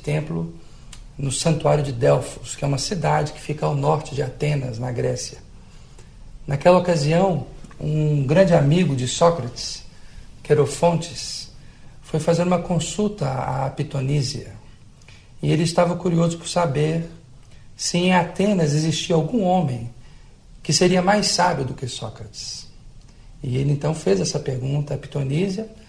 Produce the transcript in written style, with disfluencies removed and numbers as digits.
templo no santuário de Delfos, que é uma cidade que fica ao norte de Atenas, na Grécia. Naquela ocasião, um grande amigo de Sócrates, Querofontes, foi fazer uma consulta à Pitonísia. E ele estava curioso por saber se em Atenas existia algum homem que seria mais sábio do que Sócrates. E ele então fez essa pergunta à Pitonísia.